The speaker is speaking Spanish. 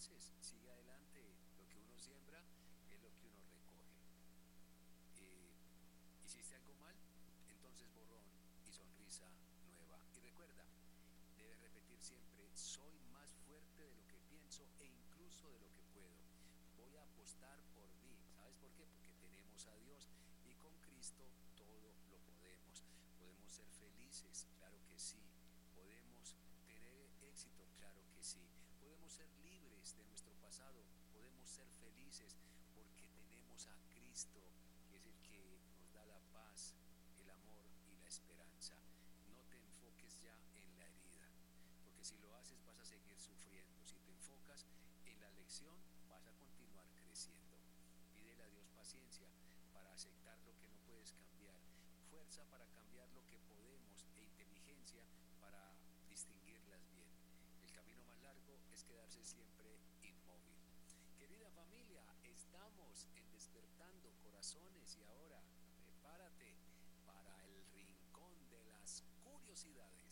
veces, sigue adelante, lo que uno siembra es lo que uno recoge. Eh, ¿Hiciste algo mal? Entonces borrón y sonrisa nueva. Y recuerda, debes repetir siempre, soy más fuerte de lo que pienso e incluso de lo que puedo. Voy a apostar por mí. ¿Sabes por qué? Porque tenemos a Dios y con Cristo todo lo podemos. Podemos ser felices, claro que sí. Podemos tener éxito, claro que sí. Podemos ser libres de nuestro pasado, podemos ser felices porque tenemos a Cristo, que es el que nos da la paz, el amor y la esperanza. No te enfoques ya en la herida, porque si lo haces vas a seguir sufriendo. Si te enfocas en la lección, vas a continuar creciendo. Pídele a Dios paciencia para aceptar lo que no puedes cambiar, fuerza para cambiar lo que podemos e inteligencia para distinguirlas bien. El camino más largo es quedarse siempre inmóvil. Querida familia, estamos en Despertando Corazones y ahora prepárate para el rincón de las curiosidades.